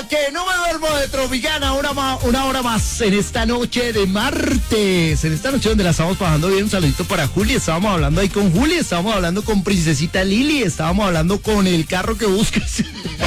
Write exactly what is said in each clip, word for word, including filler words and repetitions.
que no me duermo de Tropicana, una, ma, una hora más en esta noche de martes, en esta noche donde la estamos pasando bien. Un saludito para Juli, estábamos hablando ahí con Juli, estábamos hablando con Princesita Lili, estábamos hablando con el carro que buscas.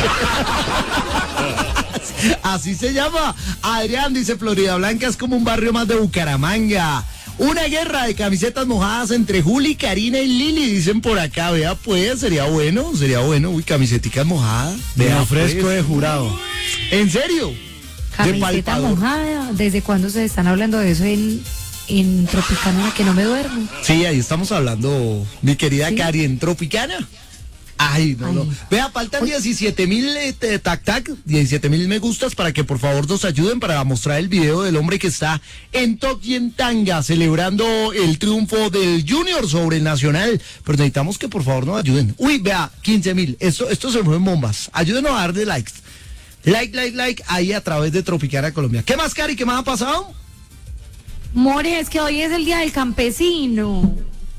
Así se llama. Adrián dice: Florida Blanca es como un barrio más de Bucaramanga. Una guerra de camisetas mojadas entre Juli, Karina y Lili, dicen por acá. Vea pues, sería bueno, sería bueno. Uy, camiseticas mojadas. Vea fresco pues. De jurado. ¿En serio? Camiseta mojada. ¿Desde cuándo se están hablando de eso en, en Tropicana, que no me duermo? Sí, ahí estamos hablando, mi querida ¿Sí? Cari, en Tropicana. Ay, no, Ay. no. Vea, faltan diecisiete mil eh, tac tac, diecisiete mil me gustas para que por favor nos ayuden para mostrar el video del hombre que está en Tokio en tanga celebrando el triunfo del Junior sobre el Nacional. Pero necesitamos que por favor nos ayuden. Uy, vea, quince mil. Esto, esto se mueven bombas. Ayúdenos a darle likes. Like, like, like, ahí a través de Tropicana Colombia. ¿Qué más, Cari? ¿Qué más ha pasado? More, es que hoy es el día del campesino.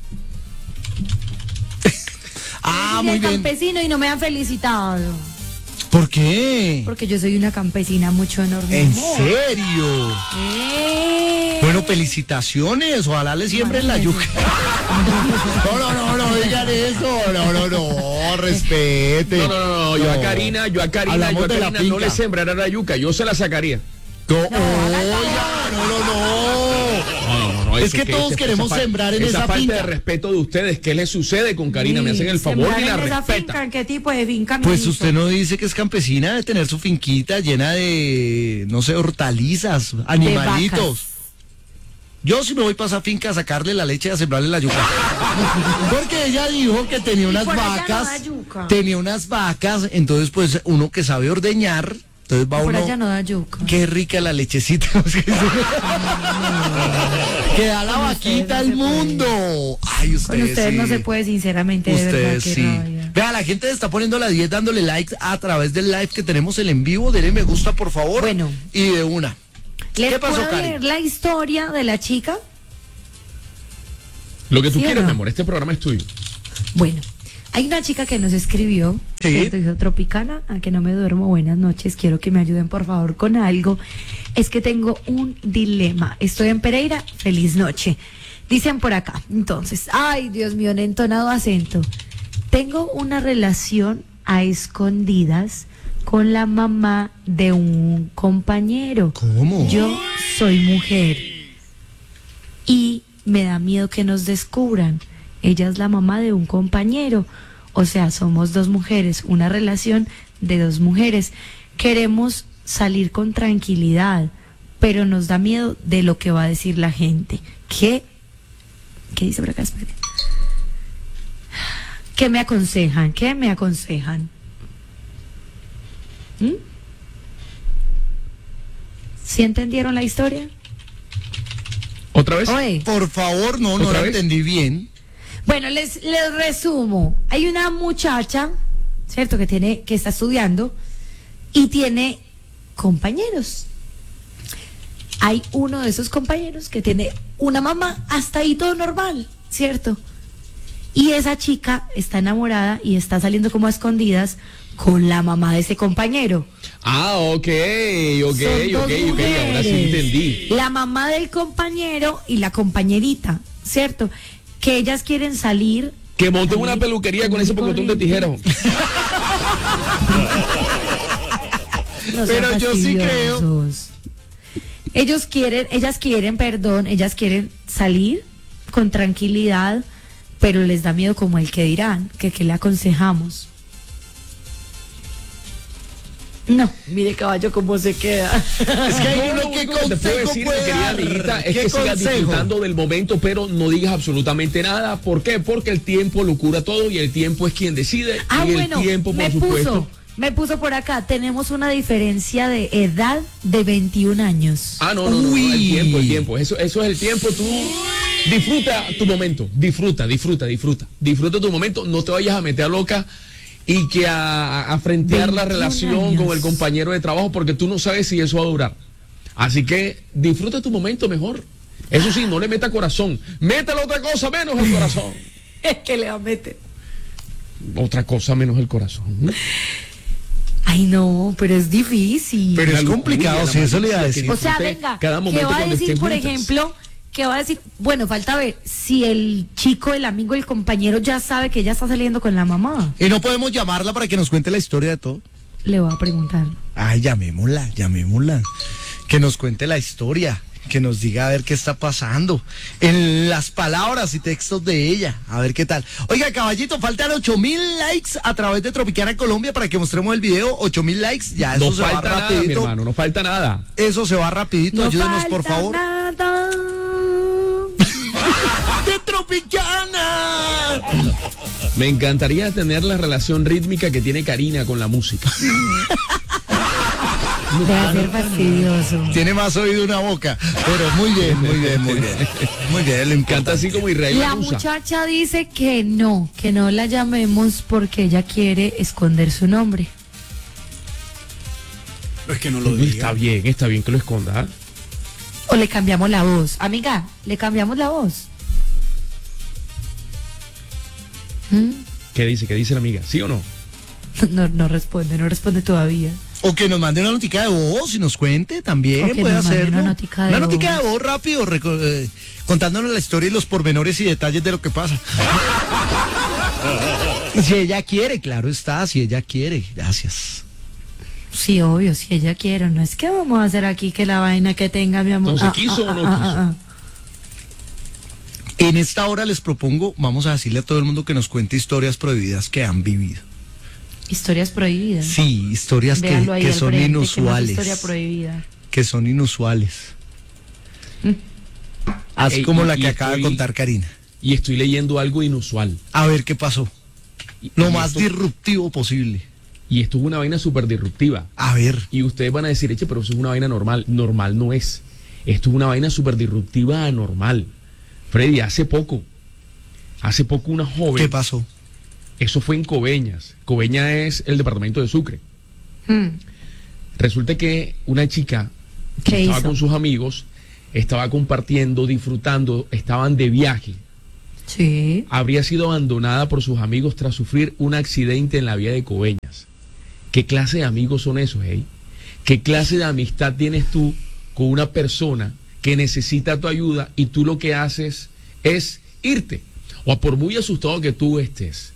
Ah, muy bien. Campesino y no me han felicitado. ¿Por qué? Porque yo soy una campesina mucho enorme. ¿En serio? ¿Qué? Bueno, felicitaciones. Ojalá le siembren la yuca. No, no, no, no digan eso. No, no, no, respete. No, no, no, no. Yo a Karina, yo a Karina, yo a Karina no le sembraré la yuca, yo se la sacaría. No, oiga, no, no, no. No, es que, que todos ese, queremos esa sembrar en esa, esa falta finca. de respeto de ustedes, ¿qué les sucede con Karina? Sí, me hacen el favor y la respetan. ¿Qué tipo de finca? Pues usted no dice que es campesina de tener su finquita llena de, no sé, hortalizas, animalitos. Yo sí me voy para esa finca a sacarle la leche y a sembrarle la yuca. Porque ella dijo que tenía unas vacas, no tenía unas vacas, entonces pues uno que sabe ordeñar. Entonces va por uno, allá no da yuca. Qué rica la lechecita. Que da la vaquita al mundo. Ay, ustedes, con ustedes sí. no se puede, sinceramente, ustedes de verdad. Sí. Rabia. Vea, la gente está poniendo la diez dándole like a través del live que tenemos el en vivo. Denle me gusta, por favor. Bueno. Y de una. ¿Les ¿Qué pasó, puedo Karen? leer la historia de la chica? Lo que tú ¿Sí quieras, no? mi amor. Este programa es tuyo. Bueno. Hay una chica que nos escribió, ¿Sí? ¿cierto? Dijo: Tropicana, a que no me duermo, buenas noches, quiero que me ayuden por favor con algo. Es que tengo un dilema, estoy en Pereira, feliz noche. Dicen por acá, entonces, ay Dios mío, en entonado acento. Tengo una relación a escondidas con la mamá de un compañero. ¿Cómo? Yo soy mujer y me da miedo que nos descubran. Ella es la mamá de un compañero, o sea, somos dos mujeres, una relación de dos mujeres. Queremos salir con tranquilidad, pero nos da miedo de lo que va a decir la gente. ¿Qué? ¿Qué dice por acá? Espere. ¿Qué me aconsejan? ¿Qué me aconsejan? ¿Mm? ¿Sí entendieron la historia? ¿Otra vez? Oye. Por favor, no, no la entendí bien. Bueno, les, les resumo. Hay una muchacha, ¿cierto? Que tiene, que está estudiando y tiene compañeros. Hay uno de esos compañeros que tiene una mamá, hasta ahí todo normal, ¿cierto? Y esa chica está enamorada y está saliendo como a escondidas con la mamá de ese compañero. Ah, ok, ok, Son ok, dos ok, ahora sí entendí. La mamá del compañero y la compañerita, ¿cierto? Que ellas quieren salir. Que monten una peluquería con ese pocotón de tijeras. No Pero yo sí creo. Ellos quieren, ellas quieren, perdón, ellas quieren salir con tranquilidad, pero les da miedo como el que dirán, que qué le aconsejamos. No, mire caballo cómo se queda. Es que hay uno que te puedo decir, mi querida amiguita, es que sigas disfrutando del momento, pero no digas absolutamente nada. ¿Por qué? Porque el tiempo lo cura todo y el tiempo es quien decide. Ah, y bueno, el tiempo, por me supuesto. puso, me puso por acá, tenemos una diferencia de edad de veintiún años. Ah, no, no, no, no, el tiempo, el tiempo. Eso, eso es el tiempo. Tú disfruta tu momento, disfruta, disfruta, disfruta. Disfruta tu momento, no te vayas a meter loca y que a, a frentear la relación años. con el compañero de trabajo, porque tú no sabes si eso va a durar. Así que disfruta tu momento mejor. Eso sí, no le meta corazón. Métale otra cosa menos el corazón. Es que le va a meter. Otra cosa menos el corazón. Ay, no, pero es difícil. Pero La es complicado, locura, si la eso le iba a malicia decir. O sea, disfrute venga, cada ¿qué momento va a cuando decir, estén por juntas. ejemplo? ¿Qué va a decir? Bueno, falta ver si el chico, el amigo, el compañero ya sabe que ella está saliendo con la mamá. Y no podemos llamarla para que nos cuente la historia de todo. Le voy a preguntar. Ay, llamémosla, llamémosla. Que nos cuente la historia, que nos diga a ver qué está pasando. En las palabras y textos de ella, a ver qué tal. Oiga, caballito, faltan ocho mil likes a través de Tropicana Colombia para que mostremos el video. Ocho mil likes, ya eso No se va falta nada, mi rapidito. hermano, no falta nada. Eso se va rapidito, No ayúdenos por falta favor. nada. ¡De Tropicana! Me encantaría tener la relación rítmica que tiene Karina con la música. Debe ser fastidioso. Tiene más oído una boca, pero muy bien, muy bien, muy bien. Muy bien, le Canta encanta. así como Israel La Lanusa. muchacha dice que no, que no la llamemos porque ella quiere esconder su nombre. Es que no lo Está diga. bien, está bien que lo esconda. O le cambiamos la voz. Amiga, le cambiamos la voz. ¿Mm? ¿Qué dice? ¿Qué dice la amiga? ¿Sí o no? No, no responde, no responde todavía. O que nos mande una notica de voz y nos cuente también, O que puede nos mande hacerlo. una notica de Una notica voz. de voz rápido, reco- eh, contándonos la historia y los pormenores y detalles de lo que pasa. Si ella quiere, claro está, si ella quiere, gracias. Sí, obvio, si ella quiere. No es que vamos a hacer aquí que la vaina que tenga mi amor. Entonces, ¿quiso o no quiso? En esta hora les propongo, vamos a decirle a todo el mundo que nos cuente historias prohibidas que han vivido. Historias prohibidas. Sí, historias que, Véanlo ahí que al son frente, que más inusuales. historia prohibida. Que son inusuales. Así Ey, como y- la y que acaba de estoy- contar Karina. Y estoy leyendo algo inusual. A ver qué pasó. Y- Lo y más esto- disruptivo posible. Y esto es una vaina súper disruptiva. A ver. Y ustedes van a decir, eche, pero eso es una vaina normal. Normal no es. Esto es una vaina súper disruptiva anormal. Freddy, hace poco, hace poco una joven, ¿Qué pasó? eso fue en Coveñas. Coveñas es el departamento de Sucre. Mm. Resulta que una chica ¿Qué estaba hizo? con sus amigos, estaba compartiendo, disfrutando, estaban de viaje. Sí. Habría sido abandonada por sus amigos tras sufrir un accidente en la vía de Coveñas. ¿Qué clase de amigos son esos, hey? ¿Qué clase de amistad tienes tú con una persona que necesita tu ayuda y tú lo que haces es irte? O por muy asustado que tú estés,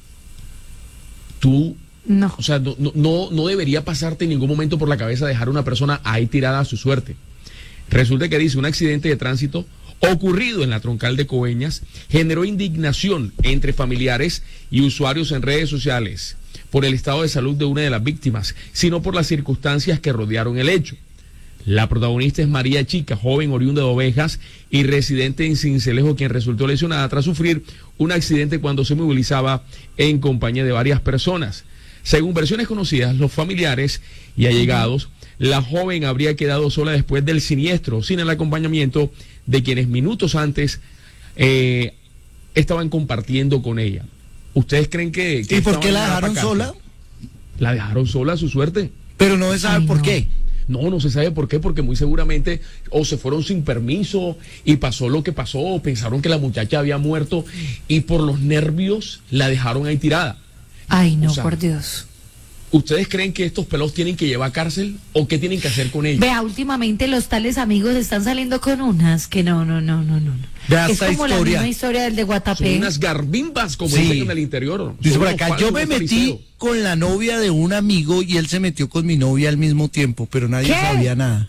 tú, No. o sea, no, no- no, no debería pasarte en ningún momento por la cabeza dejar a una persona ahí tirada a su suerte. Resulta que dice, un accidente de tránsito ocurrido en la troncal de Coveñas generó indignación entre familiares y usuarios en redes sociales por el estado de salud de una de las víctimas, sino por las circunstancias que rodearon el hecho. La protagonista es María Chica, joven oriunda de Ovejas y residente en Cincelejo, quien resultó lesionada tras sufrir un accidente cuando se movilizaba en compañía de varias personas. Según versiones conocidas, los familiares y allegados, la joven habría quedado sola después del siniestro, sin el acompañamiento de quienes minutos antes eh, estaban compartiendo con ella. ¿Ustedes creen que... que ¿Y por estaban qué la en dejaron casa? sola? La dejaron sola a su suerte. Pero no se sabe Ay, por no. qué. No, no se sabe por qué, porque muy seguramente o se fueron sin permiso y pasó lo que pasó, o pensaron que la muchacha había muerto y por los nervios la dejaron ahí tirada. Ay, no, O sea, por Dios. ¿Ustedes creen que estos pelos tienen que llevar a cárcel o qué tienen que hacer con ellos? Vea, últimamente los tales amigos están saliendo con unas que no, no, no, no, no. no. Vea Es esta como la historia. misma historia del de Son Guatapé. unas garbimbas, como Sí. dicen en el interior. Dice Son por unos acá, falsos, yo me unos metí fariseos. con la novia de un amigo y él se metió con mi novia al mismo tiempo, pero nadie ¿Qué? sabía nada.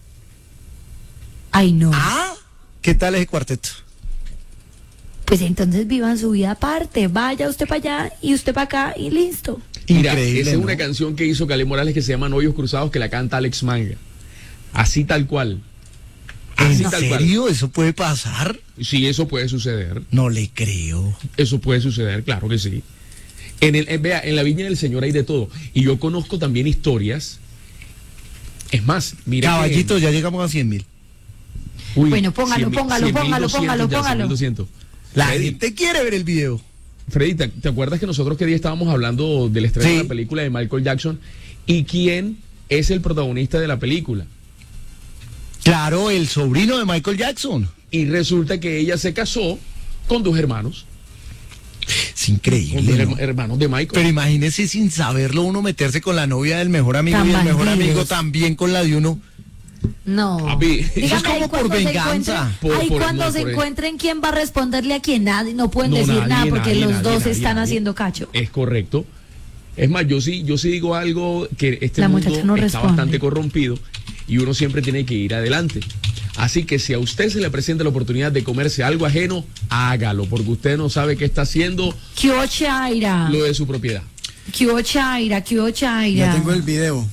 Ay, no. Ah, ¿qué tal ese cuarteto? Pues entonces vivan su vida aparte. Vaya usted para allá y usted para acá y listo. Mira, Increíble, esa es ¿no? una canción que hizo Calé Morales que se llama Novios Cruzados, que la canta Alex Manga. Así tal cual. Así ¿En tal cual. serio? ¿Eso puede pasar? Sí, eso puede suceder. No le creo. Eso puede suceder, claro que sí. En el, en- vea, en la Viña del Señor hay de todo. Y yo conozco también historias. Es más, mira. que- Caballito, ya llegamos a cien mil. Uy, Bueno, póngalo, cien mil, póngalo, cien mil póngalo, doscientos póngalo, ya, póngalo. cien mil doscientos. La Freddy, gente quiere ver el video. Freddy, ¿te, te acuerdas que nosotros que día estábamos hablando del estreno Sí. de la película de Michael Jackson? ¿Y quién es el protagonista de la película? Claro, el sobrino de Michael Jackson. Y resulta que ella se casó con dos hermanos. Es increíble, Los ¿no? hermanos de Michael. Pero imagínese sin saberlo uno meterse con la novia del mejor amigo Tan y el mejor bandidos. amigo también con la de uno. No. Papi, eso Dígame, es como ahí por cuando se venganza. encuentren- Por- ahí por- cuando no, se por- encuentren quién va a responderle a quién, nadie, no pueden No, decir nadie, nada porque nadie, los nadie, dos nadie, están nadie. haciendo cacho. Es correcto. Es más, yo sí, yo sí digo algo que este La mundo muchacha no está responde. bastante corrompido y uno siempre tiene que ir adelante. Así que si a usted se le presenta la oportunidad de comerse algo ajeno, hágalo, porque usted no sabe qué está haciendo ¿Qué hubo, Chaira? lo de su propiedad. ¿Qué hubo, Chaira? ¿Qué hubo, Chaira? Ya tengo el video.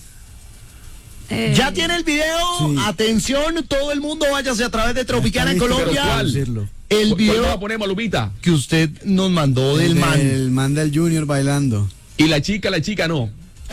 Eh, Ya tiene el video, Sí. atención, todo el mundo váyase a través de Tropicana en Está listo, Colombia. pero ¿cuál? Decirlo. El ¿Cuál vas a video poner, Malumita? que usted nos mandó del El man. del man del Junior bailando. Y la chica, la chica no.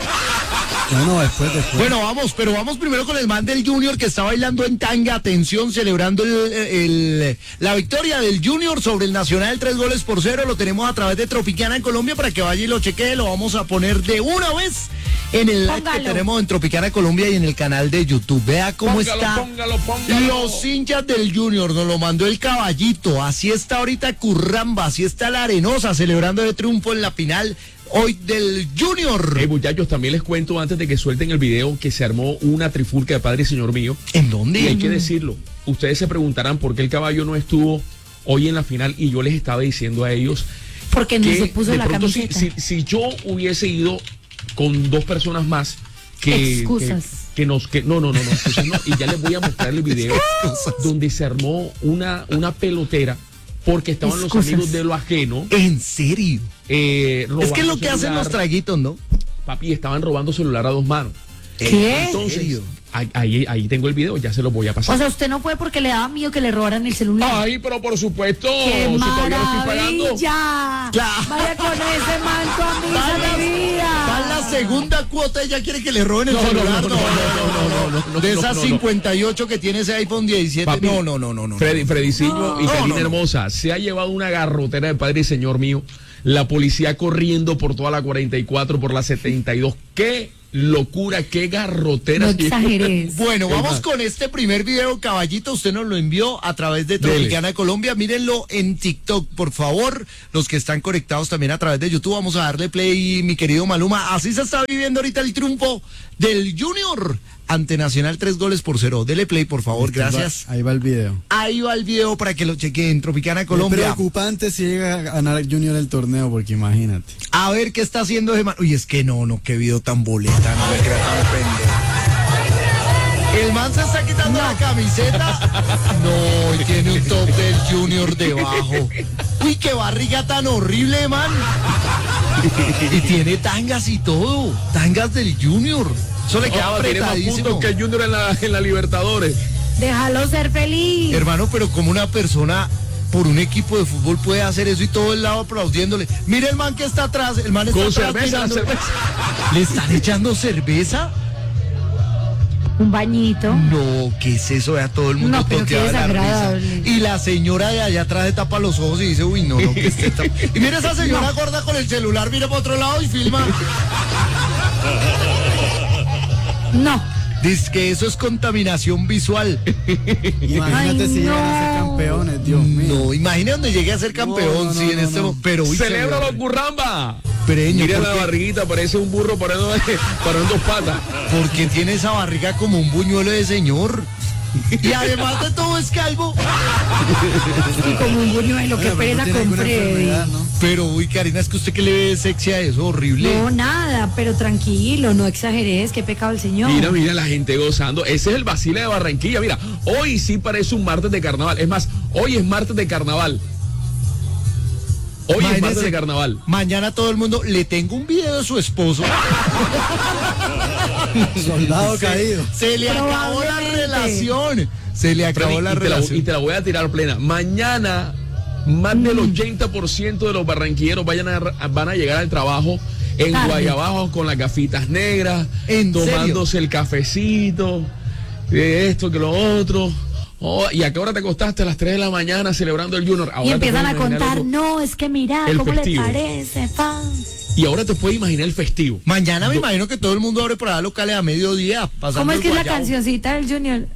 Bueno, después, después. Bueno, vamos, pero vamos primero con el man del Junior que está bailando en tanga, atención, celebrando el, el- la victoria del Junior sobre el Nacional, tres goles por cero. Lo tenemos a través de Tropicana en Colombia para que vaya y lo chequee. Lo vamos a poner de una vez en el live que Póngalo. tenemos en Tropicana Colombia y en el canal de YouTube. Vea cómo Póngalo, está. póngalo, póngalo. Los hinchas del Junior nos lo mandó el caballito. Así está ahorita Curramba, así está la Arenosa celebrando el triunfo en la final hoy del Junior. Eh, muchachos, también les cuento antes de que suelten el video que se armó una trifulca de padre y señor mío. ¿En Y dónde? hay que decirlo. Ustedes se preguntarán por qué el caballo no estuvo hoy en la final y yo les estaba diciendo a ellos Porque no que se puso de la pronto si, camiseta. si, si yo hubiese ido con dos personas más que Excusas. que, que nos que no no no no excusas no, y ya les voy a mostrar el video donde se armó una una pelotera porque estaban Excusas. los amigos de lo ajeno ¿En serio? eh, Es robando que es lo que hacen celular. los traguitos, ¿no? Papi, estaban robando celular a dos manos. ¿Qué? Entonces serio? ahí, ahí, ahí tengo el video, ya se lo voy a pasar. O sea, usted no fue porque le daba miedo que le robaran el celular. Ay, pero por supuesto, ¡Qué si todavía lo estoy pagando. maravilla! Claro. Vaya con ese manto a misa de vida. Va en la segunda cuota, ella quiere que le roben el No, no, celular. no, no, no, no, no, no, De no, esas no, no. cincuenta y ocho que tiene ese iPhone diecisiete. Papi, no, no, no, no, no. Freddy, Frediciño No. y No, Karina no, no. Hermosa, se ha llevado una garrotera de padre y señor mío. La policía corriendo por toda la cuarenta y cuatro, por la setenta y dos. ¡Qué locura, qué garrotera! No exageres. Bueno, Es vamos más. con este primer video, caballito. Usted nos lo envió a través de Tropicana Colombia. Mírenlo en TikTok, por favor. Los que están conectados también a través de YouTube, vamos a darle play, mi querido Maluma. Así se está viviendo ahorita el triunfo del Junior ante Nacional, tres goles por cero. Dele play, por favor, Ahí va- gracias. Ahí va el video. Ahí va el video para que lo chequeen en Tropicana Es Colombia. preocupante si llega a ganar Junior el torneo, porque imagínate. A ver qué está haciendo ese man. Uy, es que no, no, qué video tan boleta, no me crea tan pendejo. El man se está quitando la camiseta. No, y tiene un top del Junior debajo. Uy, qué barriga tan horrible, man. Y tiene tangas y todo. Tangas del Junior. Eso le queda Ah, tiene más apretadísimo. puntos que el Junior en la, en la Libertadores. Déjalo ser feliz. Hermano, pero como una persona por un equipo de fútbol puede hacer eso y todo el lado aplaudiéndole. Mire el man que está atrás, el man está Con atrás cerveza, mirando. cerveza. ¿Le están echando cerveza? Un bañito. No, ¿qué es eso? Vea todo el mundo No, pero qué toteado de la risa. desagradable. Y la señora de allá atrás se tapa los ojos y dice, uy, no, no, que esté tap-". Y mira esa señora gorda con el celular, mira para otro lado y filma. No. Dice que eso es contaminación visual. Imagínate Ay, si llegan a ser no. campeones, Dios mío. No, imagina donde llegue a ser campeón, No, no, sí, en no, este no. mo- pero uy, ¡Celébralo, señor, Curramba! Preño, Mira ¿por la qué? barriguita, parece un burro parando, parando dos patas. porque tiene esa barriga como un buñuelo de señor. Y además de todo es calvo. Y como un buñuelo, qué Bueno, pero pereza no tiene con alguna Freddy. enfermedad, ¿no? Pero uy, Karina, es que usted que le ve sexy a eso, horrible. No, nada, pero tranquilo, no exageres, qué pecado el Señor. Mira, mira la gente gozando. Ese es el vacile de Barranquilla. Mira, hoy sí parece un martes de carnaval. Es más, hoy es martes de carnaval. Hoy es Imagínese, martes de carnaval. Mañana todo el mundo, le tengo un video de su esposo. Soldado Se- caído. Se le acabó la Probablemente. relación. Se le acabó Freddy, la y, te la, relación. y te la voy a tirar plena. Mañana, más del ochenta por ciento de los barranquilleros vayan a, van a llegar al trabajo en Tarde. Guayabajo con las gafitas negras, ¿En tomándose el cafecito, eh, esto que lo otro. Oh, ¿y a qué hora te acostaste? A las tres de la mañana celebrando el Junior. Y Ahora te empiezan a puedes imaginar contar, otro- no, es que mira, el ¿cómo festivo. le parece, pa? Y ahora te puedes imaginar el festivo. Mañana me imagino que todo el mundo abre por allá locales a mediodía. Pasando ¿Cómo es el que es la guayabo. cancioncita del Junior?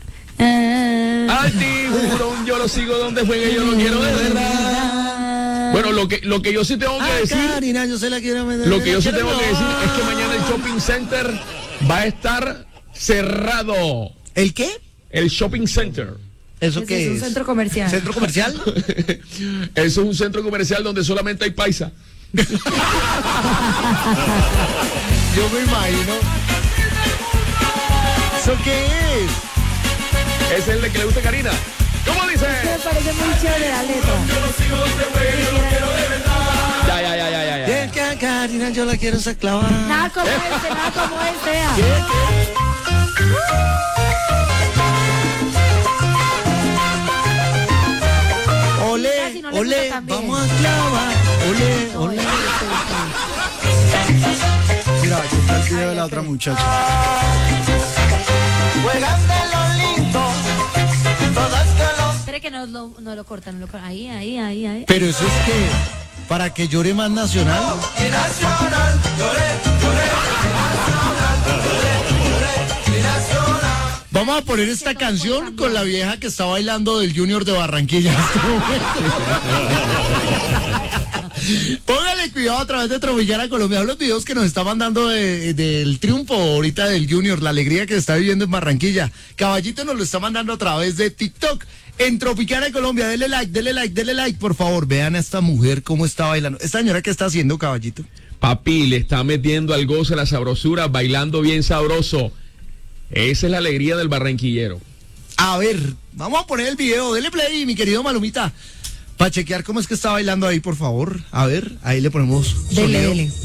Ah, Al tiburón yo lo sigo donde juegue, yo lo quiero de verdad. Bueno, lo que, lo que yo sí tengo que Ah, decir, Karina, yo se la quiero meter. lo que yo sí quiero tengo que decir no. es que mañana el shopping center va a estar cerrado. ¿El qué? El shopping center. ¿Eso Ese qué es es? un centro comercial. ¿Centro comercial? Eso es un centro comercial donde solamente hay paisa. Yo me imagino. ¿Eso qué es? Ese es el de que le gusta a Karina. ¿Cómo dice? Me parece muy chévere la letra. Ya, ya, ya, ya, ya. Y ya. es que a Karina yo la quiero clavar. Nada como este, nada como este. vea. Ole, Si no le ole, gusta también. vamos a clavar. Ole, No, ole. este, Mira, aquí está el video de la otra muchacha. Juegan de lo lindo. Todas que lo... este. Espere que no, no, no lo cortan, no lo cortan. Ahí, ahí, ahí, ahí. Pero eso es que, para que llore más nacional. Vamos a poner esta canción con la vieja que está bailando del Junior de Barranquilla. Póngale cuidado a través de Tropicana Colombia. Los videos que nos está mandando de- del triunfo ahorita del Junior, la alegría que está viviendo en Barranquilla. Caballito nos lo está mandando a través de TikTok. En Tropicana Colombia, dele like, dele like, dele like, por favor. Vean a esta mujer cómo está bailando. Esta señora, ¿qué está haciendo, Caballito? Papi, le está metiendo al goce la sabrosura, bailando bien sabroso. Esa es la alegría del barranquillero. A ver, vamos a poner el video. Dele play, mi querido Malumita. Para chequear cómo es que está bailando ahí, por favor. A ver, ahí le ponemos Dele, sonido. dele.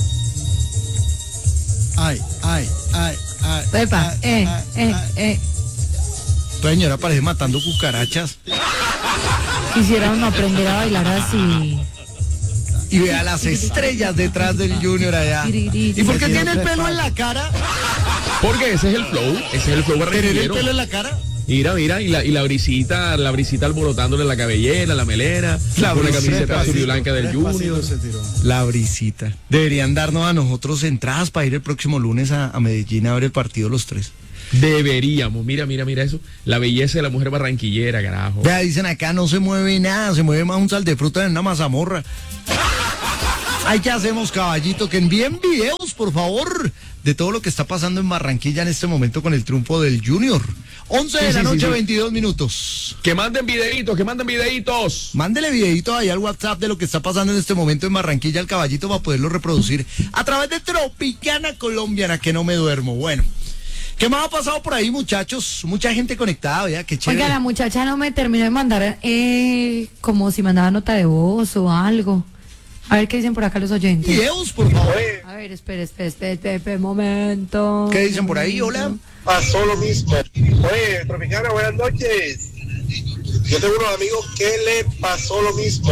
Ay, ay, ay, ay. Epa, ay, eh, ay, eh, ay. eh. Esta señora parece matando cucarachas. Quisiera uno aprender a bailar así. Y vea las estrellas detrás del Junior allá. ¿Y por qué tiene el pelo en la cara? Porque ese es el flow, ese es el flow ¿Tener el barranquillero. pelo en la cara? Mira, mira, y la, y la brisita, la brisita alborotándole la cabellera, la melena, La con la brisita, camiseta azul y blanca del Despacito Junior. se tiró. La brisita. Deberían darnos a nosotros entradas para ir el próximo lunes a, a Medellín a ver el partido los tres. Deberíamos, mira, mira, mira eso. La belleza de la mujer barranquillera, carajo. Vea, dicen acá no se mueve nada, se mueve más un sal de fruta en una mazamorra. Ay, ¿qué hacemos, caballito? Que envíen videos, por favor, de todo lo que está pasando en Barranquilla en este momento con el triunfo del Junior. once de Sí, la sí, noche, sí, sí. veintidós minutos. Que manden videitos, que manden videitos. Mándele videito ahí al WhatsApp de lo que está pasando en este momento en Barranquilla al caballito para poderlo reproducir a través de Tropicana Colombiana, que no me duermo. Bueno, ¿qué más ha pasado por ahí, muchachos? Mucha gente conectada, vea, qué chévere. Oiga, la muchacha no me terminó de mandar eh, como si mandaba nota de voz o algo. A ver qué dicen por acá los oyentes. Videos, por favor. A ver, espere, espere, espere, espere, espere, momento. ¿Qué dicen por ahí? Hola. Pasó lo mismo. Oye, Tropicana, buenas noches. Yo tengo unos amigos que le pasó lo mismo.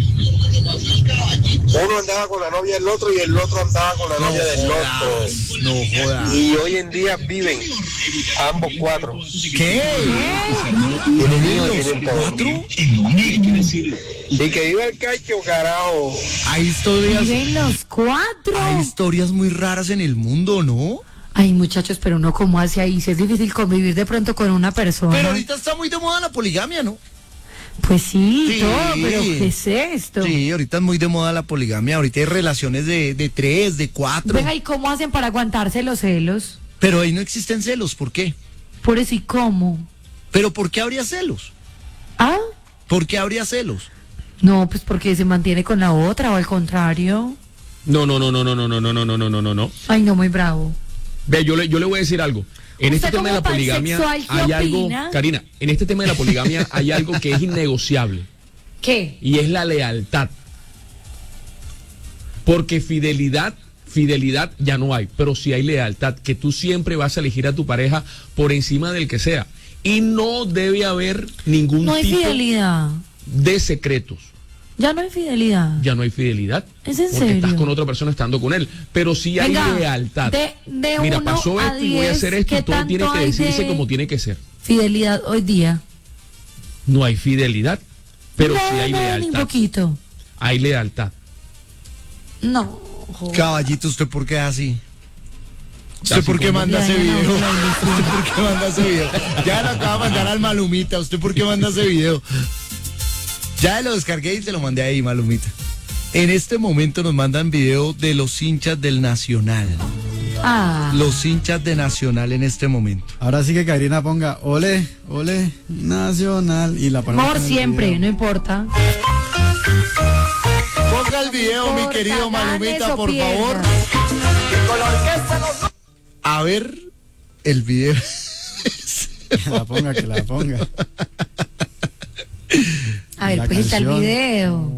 Uno andaba con la novia del otro y el otro andaba con la novia del otro. No jodas. Y hoy en día viven ambos cuatro. ¿Qué? Tienen hijos, ¿Los tienen todo. cuatro? Y que viva el cacho, carajo. Hay historias, Viven los cuatro. hay historias muy raras en el mundo, ¿no? Ay, muchachos, pero uno cómo hace ahí, si es difícil convivir de pronto con una persona. Pero ahorita está muy de moda la poligamia, ¿no? Pues sí, Sí. todo, pero ¿qué es esto? Sí, ahorita es muy de moda la poligamia. Ahorita hay relaciones de, de tres, de cuatro. Venga, ¿y cómo hacen para aguantarse los celos? Pero ahí no existen celos, ¿por qué? Por eso, ¿y cómo? ¿Pero por qué habría celos? ¿Ah? ¿Por qué habría celos? No, pues porque se mantiene con la otra o al contrario. No, no, no, no, no, no, no, no, no, no, no, no, no. Ay, no, muy bravo. Ve, yo le, yo le voy a decir algo. En ¿Usted este tema de la como poligamia pansexual, qué hay algo, opina? Karina, en este tema de la poligamia hay algo que es innegociable ¿Qué? y es la lealtad. Porque fidelidad, fidelidad ya no hay, pero sí hay lealtad, que tú siempre vas a elegir a tu pareja por encima del que sea. Y no debe haber ningún No hay tipo fidelidad. de secretos. Ya no hay fidelidad. Ya no hay fidelidad. ¿Es en porque serio? estás con otra persona estando con él. Pero sí hay Venga, lealtad. de- de Mira, uno pasó a esto y voy a diez, hacer esto y ¿qué todo tiene tanto que hay decirse de- como tiene que ser. Fidelidad hoy día. No hay fidelidad, pero no, sí hay no, ni lealtad. poquito. Hay lealtad. No. joder. Caballito, ¿usted por qué es así? ¿Usted Así por qué como- manda Ya, ese ya, no, video? no, no, no. ¿Usted por qué manda ese video? Ya lo acaba de mandar al Malumita. ¿Usted por qué manda ese video? Ya lo descargué y te lo mandé ahí, Malumita. En este momento nos mandan video de los hinchas del Nacional. Ah. Los hinchas de Nacional en este momento. Ahora sí que Karina ponga ole, ole, Nacional y la ponemos Por en el siempre, video. no importa. Ponga el video, mi importa, querido Malumita, ganes o por pierdas. favor. A ver el video. Que la ponga, que la ponga. A ver, La pues está el canción. video.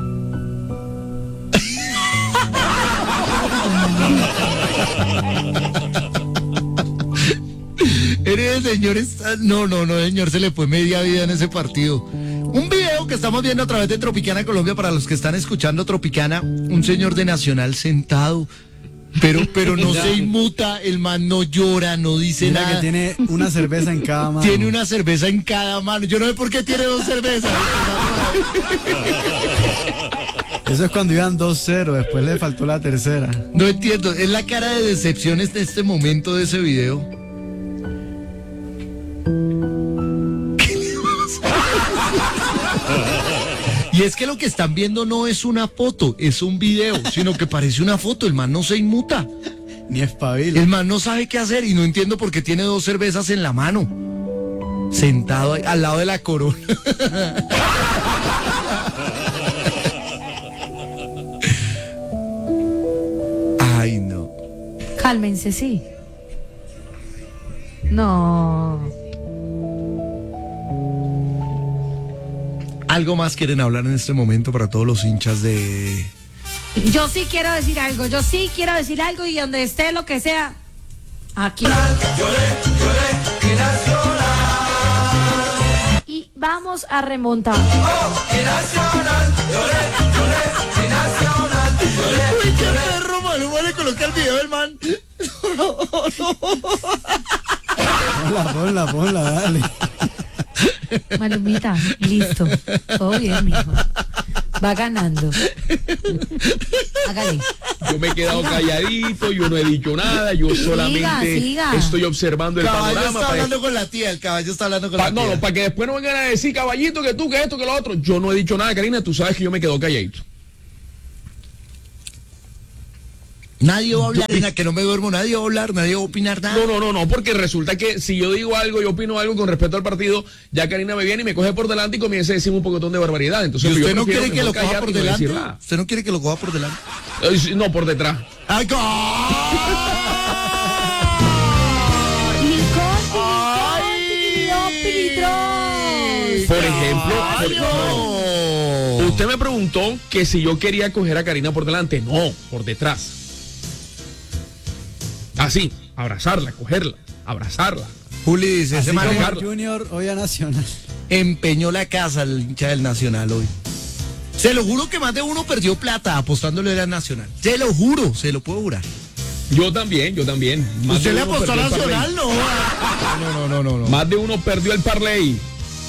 Eres señor, está... no, no, no, señor, se le fue media vida en ese partido. Un video que estamos viendo a través de Tropicana Colombia, para los que están escuchando Tropicana, un señor de Nacional sentado, pero, pero no se inmuta, el man no llora, no dice Mira nada. que tiene una cerveza en cada mano. Tiene una cerveza en cada mano. Yo no sé por qué tiene dos cervezas. Eso es cuando iban dos cero, después le faltó la tercera. No entiendo, es la cara de decepción de este momento de ese video. Y es que lo que están viendo no es una foto, es un video, sino que parece una foto. El man no se inmuta. Ni espabila. El man no sabe qué hacer y no entiendo por qué tiene dos cervezas en la mano. Sentado ahí, al lado de la corona. Ay, no. Cálmense, sí. No. ¿Algo más quieren hablar en este momento para todos los hinchas de... Yo sí quiero decir algo, yo sí quiero decir algo y donde esté lo que sea, aquí. Y vamos a remontar. Uy, qué perro, Maluma, le coloqué el video del man. Ponla, ponla, ponla, dale. Malumita, listo. Todo bien, mijo. Va ganando. Hágale. Yo me he quedado calladito, yo no he dicho nada, yo solamente siga. estoy observando el El caballo panorama. está para- hablando con la tía, el caballo está hablando con pa- la no, tía. no, para que después no vengan a decir, caballito, que tú, que esto, que lo otro. Yo no he dicho nada, Karina, tú sabes que yo me quedo calladito. Nadie va a hablar, en la que no me duermo, nadie va a hablar, nadie va a opinar nada. No, no, no, no, porque resulta que si yo digo algo, yo opino algo con respecto al partido, ya Karina me viene y me coge por delante y comienza a decir un pocotón de barbaridad. Entonces, ¿Y usted yo no prefiero quiere que lo mejor coja callar por y no delante? decir nada. ¿Usted no quiere que lo coja por delante? Eh, sí, No, por detrás. ¡Ay, co- Por ejemplo, por- ¡Ay, no. no! Usted me preguntó que si yo quería coger a Karina por delante. No, por detrás. Así, abrazarla, cogerla, abrazarla. Juli dice, Así ese man como Carlos. Junior hoy a Nacional. empeñó la casa el hincha del Nacional hoy. Se lo juro que más de uno perdió plata apostándole al Nacional. Se lo juro, se lo puedo jurar. Yo también, yo también. Más ¿Usted de le uno apostó al perdió el Nacional? No. No, no, no, no, no. Más de uno perdió el parlay.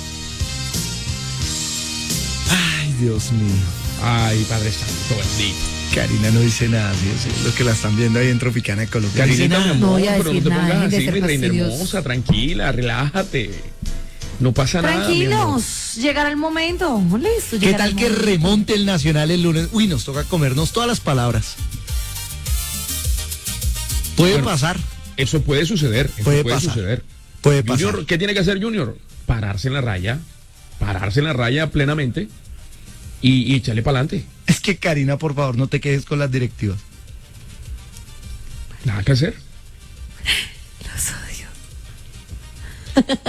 Ay, Dios mío. Ay, Padre Santo, bendito. Karina no dice nada, ¿sí? Sí, los que la están viendo ahí en Tropicana Colombia. No dice Carinita, mi nada. amor, No voy a pero no decir te nada, pongas dejen de así, ser mi reina fastidiosos. hermosa, tranquila, relájate. No pasa nada. mi amor. Tranquilos, llegará el momento. Listo, ¿Qué llegará tal el que momento. remonte el Nacional el lunes? Uy, nos toca comernos todas las palabras. Puede Bueno, pasar, Eso puede suceder. Eso Puede puede, pasar. suceder. puede pasar. Junior, ¿qué tiene que hacer Junior? Pararse en la raya, pararse en la raya plenamente y, y echarle para adelante. Es que Karina, por favor, no te quedes con las directivas. Nada que hacer. Los odio.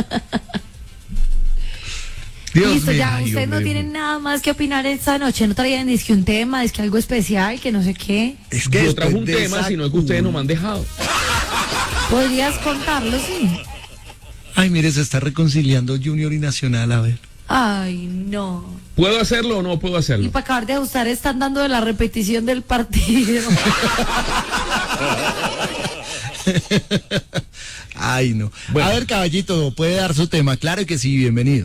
Dios Listo, mío, ya, ay, ustedes hombre, no tienen nada más que opinar esta noche. No traían ni que un tema, es que algo especial, que no sé qué. Es que Yo traje después un de tema, esa sino es que ustedes no me han dejado. Podrías contarlo, sí. Ay, mire, se está reconciliando Junior y Nacional, a ver. Ay, no. ¿Puedo hacerlo o no puedo Y hacerlo? para acabar de ajustar, están dando de la repetición del partido. Ay, no. Bueno. A ver, caballito, puede dar su tema. Claro que sí, bienvenido.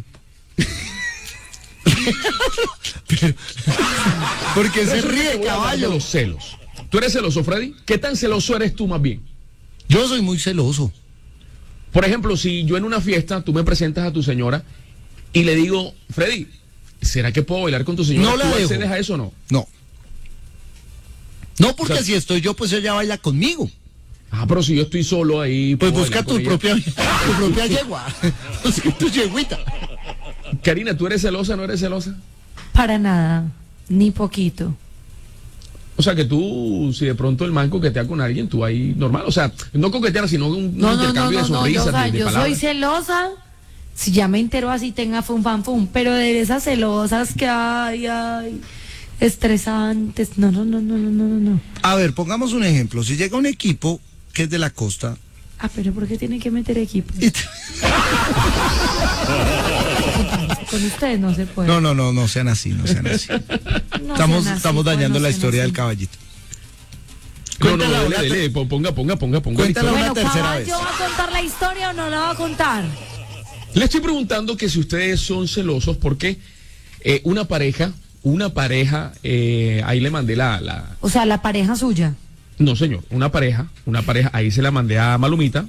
Pero- porque se Resulta que ríe, voy a hablar de caballo. los celos. ¿Tú eres celoso, Freddy? ¿Qué tan celoso eres tú más bien? Yo soy muy celoso. Por ejemplo, si yo en una fiesta, tú me presentas a tu señora y le digo, Freddy, ¿será que puedo bailar con tu señora? No la ¿Tú dejo. accedes a eso o no? No. No, porque O sea, si estoy yo, pues ella baila conmigo. Ah, pero si yo estoy solo ahí. Pues ¿puedo busca bailar con tu ella? propia, tu propia yegua. Busca tu yeguita. Karina, ¿tú eres celosa o no eres celosa? Para nada, ni poquito. O sea, que tú, si de pronto el man coquetea con alguien, tú ahí normal. O sea, no coquetear, sino un, un No, no, no, intercambio no, de no, sonrisas, yo, o sea, de, de yo soy palabras. celosa, si ya me entero así tenga fum, fan, fum, pero de esas celosas que hay, ay, estresantes, no, no, no, no, no, no, no. A ver, pongamos un ejemplo. Si llega un equipo que es de la costa. Ah, pero ¿por qué tiene que meter equipo? y te- Con ustedes no se puede. No, no, no, no sean así, no sean así. No Estamos, sean así, estamos pues, dañando no la sean historia así. del caballito. No, no, Cuéntala dele, una dele, te- ponga, ponga, ponga, ponga. la Cuéntala historia. una Bueno, tercera ¿Caballo vez. va a contar la historia o no la va a contar? Le estoy preguntando que si ustedes son celosos porque eh, una pareja, una pareja, eh, ahí le mandé la, la... O sea, la pareja suya. No, señor, una pareja, una pareja, ahí se la mandé a Malumita.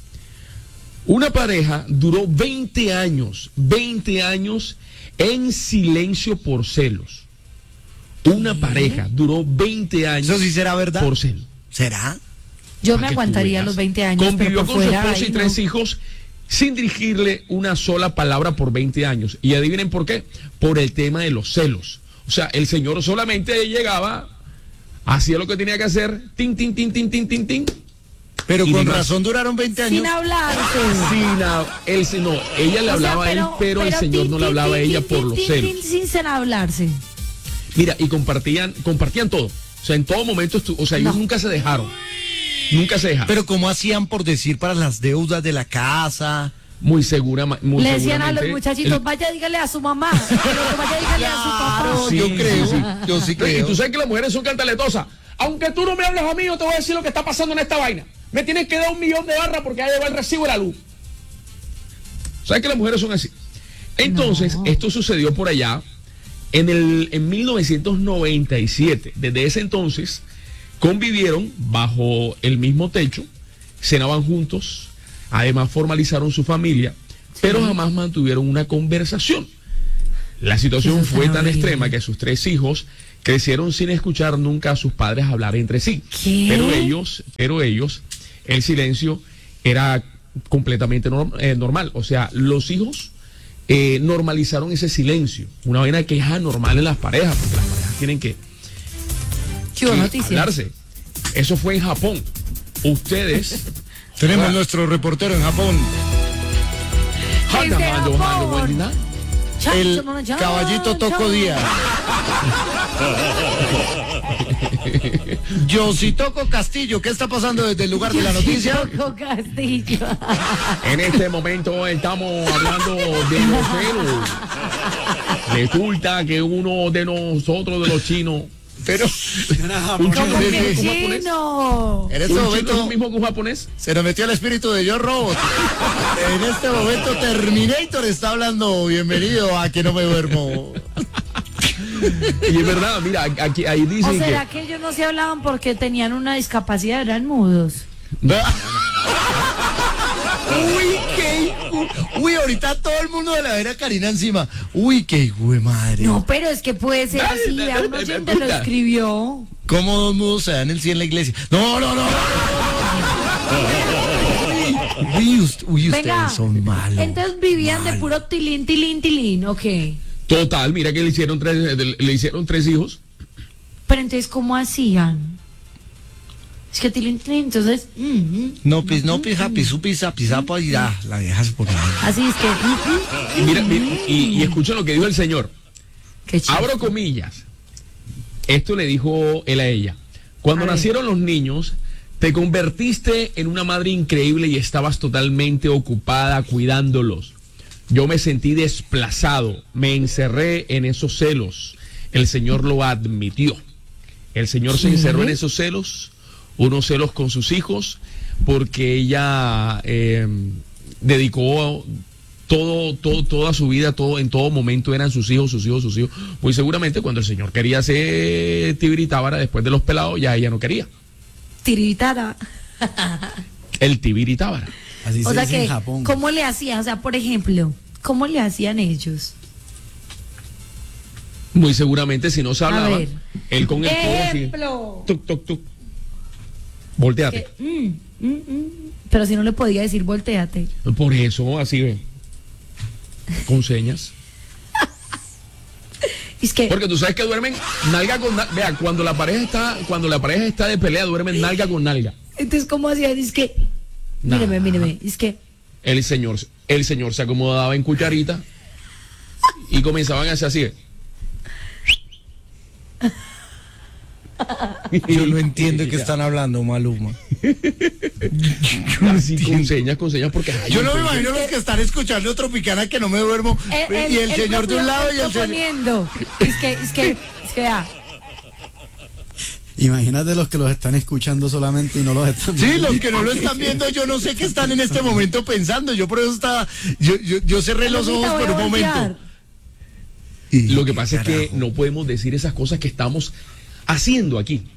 Una pareja duró veinte años, veinte años en silencio por celos. Una pareja duró veinte años Eso sí será verdad. por celos. ¿Será? Yo Para me que tú aguantaría veas. los veinte años. Convivió pero por con su fuera, esposa y ay, tres no. hijos sin dirigirle una sola palabra por veinte años. Y adivinen por qué. Por el tema de los celos. O sea, el señor solamente llegaba, hacía lo que tenía que hacer, tin, tin, tin, tin, tin, tin, tin. Pero Y con demás. razón duraron veinte años. Sin hablarse. Sin a- él, no, ella le O sea, hablaba a él, pero, el señor tin, no le tin, hablaba a tin, ella tin, por tin, los tin, celos. tin, Sin, sin hablarse. Mira, y compartían, compartían todo. O sea, en todo momento, estu- o sea, ellos No. nunca se dejaron. Nunca se dejaron. Pero ¿cómo hacían por decir para las deudas de la casa? muy segura, muy Le decían a los seguramente, muchachitos, el- vaya dígale a su mamá. Pero vaya dígale a su papá. Claro, Sí, yo sí, creo, sí. yo sí Y creo. tú sabes que las mujeres son cantaletosas. Aunque tú no me hables a mí, yo te voy a decir lo que está pasando en esta vaina. Me tienes que dar un millón de barras porque ya llegó el recibo de la luz. ¿Sabes que las mujeres son así? Entonces, No. esto sucedió por allá en, el, en mil novecientos noventa y siete. Desde ese entonces, convivieron bajo el mismo techo, cenaban juntos, además formalizaron su familia, pero jamás mantuvieron una conversación. La situación Eso fue está tan horrible. extrema que sus tres hijos crecieron sin escuchar nunca a sus padres hablar entre sí. ¿Qué? Pero ellos, pero ellos, el silencio era completamente norm- eh, normal. O sea, los hijos eh, normalizaron ese silencio. Una vaina que es anormal en las parejas, porque las parejas tienen que, Qué buena que noticia. hablarse. Eso fue en Japón. Ustedes Tenemos Ah. nuestro reportero en Japón, Desde Japón. el caballito Toco Díaz. Yositoco Castillo, ¿qué está pasando desde el lugar de la noticia? Toco Castillo. En este momento estamos hablando de los celos. Resulta que uno de nosotros, de los chinos, Pero un Como chino es que un japonés. chino. en este Un chino es momento lo mismo que un japonés. se nos metió el espíritu de Yo Robot. En este momento Terminator está hablando. Bienvenido a Que No Me Duermo. Y es verdad, mira, aquí ahí ¿O dicen será que que ellos no se hablaban porque tenían una discapacidad, eran mudos? Uy, qué hijo- Uy, ahorita todo el mundo de la vera Karina encima. Uy, qué hijo de madre. No, pero es que puede ser así. Vea, un oyente lo escribió. ¿Cómo dos mudos se dan el sí en la iglesia? No, no, no. no, no, no. Uy, ust- uy, ustedes Venga, son malos. entonces vivían de malos. puro tilín, tilín, tilín, ok. total, mira que le hicieron tres, le hicieron tres hijos. Pero entonces, ¿cómo hacían? Es que tilín, tilín, entonces... mm, mm, No, pis, no, pisa, pisu, pisa, pisapa y ya, la vieja se pone. así es que... mm, mm, Y mira, mira, y, y escuchen lo que dijo el señor. qué chido. Abro comillas. Esto le dijo él a ella. Cuando A ver. nacieron los niños, te convertiste en una madre increíble y estabas totalmente ocupada cuidándolos. Yo me sentí desplazado, me encerré en esos celos. El Señor lo admitió. El Señor se ¿Qué? encerró en esos celos, unos celos con sus hijos, porque ella eh, dedicó todo, todo, toda su vida, todo, en todo momento eran sus hijos, sus hijos, sus hijos. Muy seguramente cuando el Señor quería hacer tibiritábara después de los pelados, ya ella no quería. Tiritara. El tibiritábara. Así O se sea dice en que, Japón. ¿cómo le hacían? O sea, por ejemplo, ¿cómo le hacían ellos? Muy seguramente, si no se A hablaba, ver. él con el codo así. Ejemplo. Tuc, tuc, tuc. Volteate. Que, mm, mm, mm. Pero si no le podía decir volteate. Por eso, así ve. Con señas. Es que Porque tú sabes que duermen nalga con nalga. Vea, cuando la pareja está, cuando la pareja está de pelea, duermen nalga con nalga. entonces cómo hacía, es que Nah. míreme, míreme, es que El señor, el señor se acomodaba en cucharita y comenzaban a hacer así. Yo no entiendo de qué están hablando, Maluma. Así, con señas, con señas, porque ay, Yo no me entonces- imagino los que están escuchando Tropicana que no me duermo. el, y el, señor de un lado y el señor. proponiendo. Es que, es que, es que vea, Imagínate los que los están escuchando solamente y no los están Sí, viendo. los que no lo están viendo, yo no sé qué están en este momento pensando. Yo por eso estaba. Yo, yo, yo cerré los Palomita, ojos voy por a un voltear. momento. Y- Lo que pasa carajo. es que no podemos decir esas cosas que estamos haciendo aquí.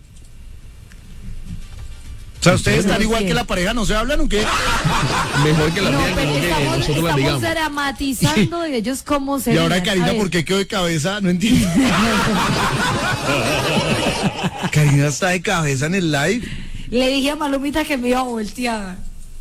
O sea, ustedes No están sé. igual que la pareja, ¿no se hablan o qué? Mejor que la no, mía, pero mejor que estamos, nosotros la estamos digamos. dramatizando y ellos cómo se Y ahora miran. A Karina, ver, ¿por qué quedó de cabeza? No entiendo. Karina está de cabeza en el live. le dije a Malumita que me iba a voltear.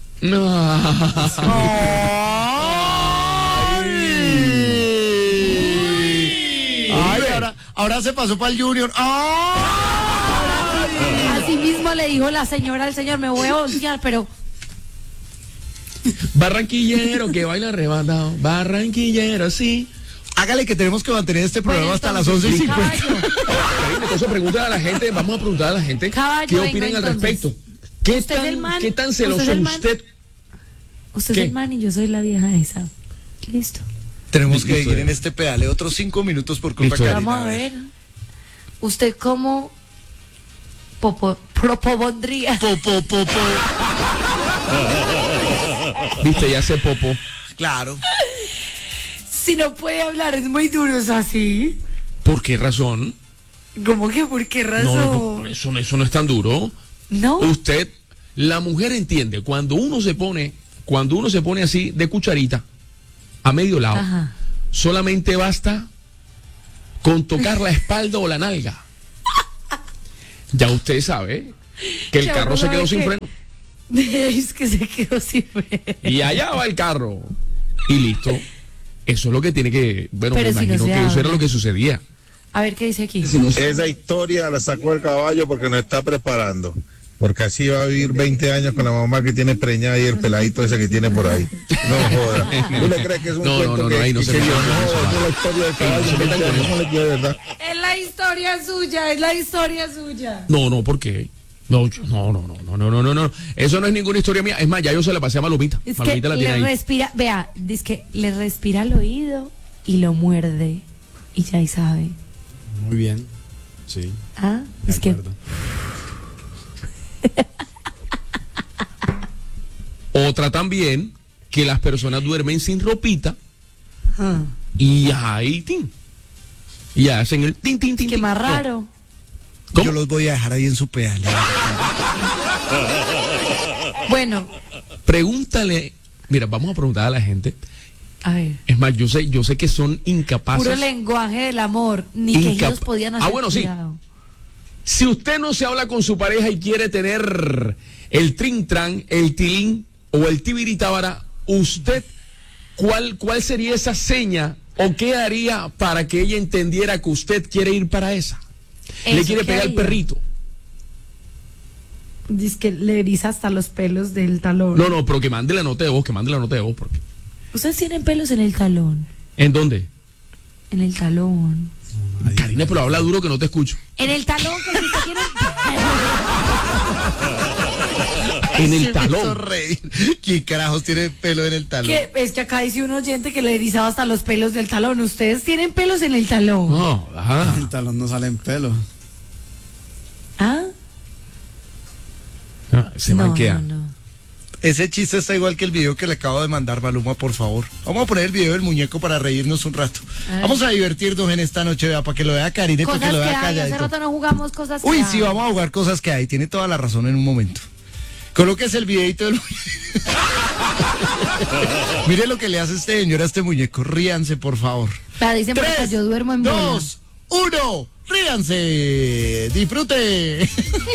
¡Ay! Ay, ahora, ahora se pasó para el Junior. ¡Ay! Así mismo le dijo la señora al señor, me voy a voltear, pero Barranquillero que baila arrebatado. Barranquillero, sí. Hágale que tenemos que mantener este programa Bueno, hasta las entonces, once y cincuenta. caballo, Karina, entonces pregúntale a la gente, vamos a preguntar a la gente Caballo, qué venga, opinan al entonces. respecto. ¿Qué ¿Usted es el tan, man? ¿Qué tan ¿Usted celoso es es el man? usted? usted ¿Qué? es el man y yo soy la vieja esa. Listo. Tenemos que Listo, ir ya. en este pedale otros cinco minutos por culpa Listo, de ya. Karina. Vamos a ver. ¿Usted cómo popo, propondría? Po, po, po, po. Viste, ya se popó. Claro. Si no puede hablar, es muy duro, es así. ¿Por qué razón? ¿Cómo que por qué No, razón? no, eso, no- eso no es tan duro. No. Usted, la mujer entiende, cuando uno se pone, cuando uno se pone así de cucharita, a medio lado, Ajá. solamente basta con tocar la espalda o la nalga. Ya usted sabe que el Ya carro uno se quedó sabe sin que- freno. Es que se quedó sin freno. Y allá va el carro. Y listo. Eso es lo que tiene que. Bueno, Pero me si no imagino se que eso habla. era lo que sucedía. A ver qué dice aquí. Esa historia la sacó el caballo porque nos está preparando. Porque así va a vivir veinte años con la mamá que tiene preñada y el peladito ese que tiene por ahí. No joda. ¿Tú le crees que es un No, no, cuento no, que, no, ahí no que se yo metan no, con eso, es va. la historia del caballo? no se metan con eso. No le quiero de verdad. Es la historia suya, es la historia suya. No, no, ¿por qué? No, yo- no, no, no, no, no, no, no, no. Eso no es ninguna historia mía. Es más, ya yo se la pasé a Malumita. Es que Malumita la tiene le ahí. respira, vea, es que le respira al oído y lo muerde. Y ya ahí sabe. Muy bien. Sí. Ah, de es que acuerdo. Otra también, que las personas duermen sin ropita ah, y ahí, tin. Y hacen el tin, tin, tin. que tin. más No. raro. ¿Cómo? Yo los voy a dejar ahí en su pedale. Bueno, Pregúntale. Mira, vamos a preguntar a la gente. a ver. Es más, yo sé, yo sé que son incapaces. Puro lenguaje del amor. Ni Incap- quejidos podían hacer. Ah, bueno, sí. cuidado. Si usted no se habla con su pareja y quiere tener el trintran, el tilín o el tibiritábara, usted, ¿cuál, ¿cuál sería esa seña o qué haría para que ella entendiera que usted quiere ir para esa? Le Eso, quiere ¿qué pegar el haría? perrito. Dice que le eriza hasta los pelos del talón. No, no, pero que mande la nota de voz, que mande la nota de voz. Porque... Ustedes tienen pelos en el talón. ¿En dónde? En el talón. Karina, pero habla duro que no te escucho. En el talón, que si usted tiene. En el Me hizo talón. reír. ¿Quién carajos tiene pelo en el talón? Que es que acá dice un oyente que le erizaba hasta los pelos del talón. Ustedes tienen pelos en el talón. No, ajá. El talón no sale en pelo. ¿Ah? Ah, se no, manquea. no, no. Ese chiste está igual que el video que le acabo de mandar, Maluma, por favor. Vamos a poner el video del muñeco para reírnos un rato. A ver. Vamos a divertirnos en esta noche, vea, para que lo vea Karine, para Cosas que lo que vea hay. Hace calladito. rato no jugamos cosas que Uy, hay. sí, vamos a jugar cosas que hay. Tiene toda la razón en un momento. Colóquese el videito del Mire lo que le hace este señor a este muñeco. Ríanse, por favor. Vea, dicen por acá, Tres, yo duermo en bola. dos, uno. ¡Ríanse! ¡Disfrute!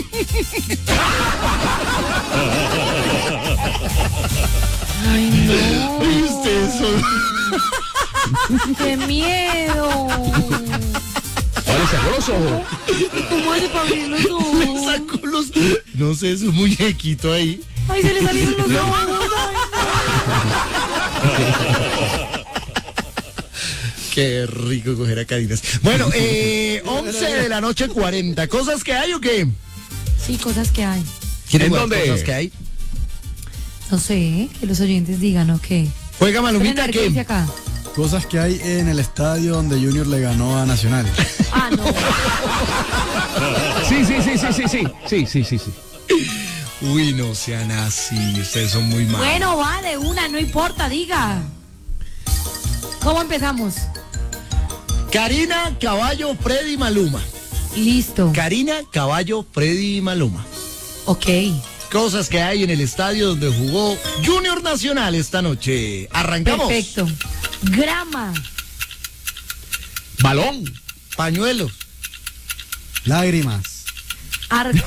Ay, no. Ay, ustedes son... ¡Qué miedo! Ahora sacó los ojos. ¿Cómo hace para abrir los ojos? Sacó los... No sé, su muñequito ahí. ¡Ay, se le salieron los ojos! Qué rico coger a Carinas. Bueno, eh, once de la noche cuarenta. ¿Cosas que hay o qué? Sí, cosas que hay. ¿Quieren ¿En jugar dónde? cosas que hay? No sé, que los oyentes digan, ¿o qué? Juega Malumita, ¿qué dice ¿qué? acá? Cosas que hay en el estadio donde Junior le ganó a Nacional. Ah, no. Sí, sí, sí, sí, sí, sí. Sí, sí, sí, sí. Uy, no sean así, ustedes son muy malos. Bueno, vale, una, no importa, diga. ¿Cómo empezamos? Karina, Caballo, Freddy, Maluma. Listo. Karina, Caballo, Freddy, Maluma. Ok. Cosas que hay en el estadio donde jugó Junior Nacional esta noche. Arrancamos. Perfecto. Grama. Balón. Pañuelos. Lágrimas. Arcos.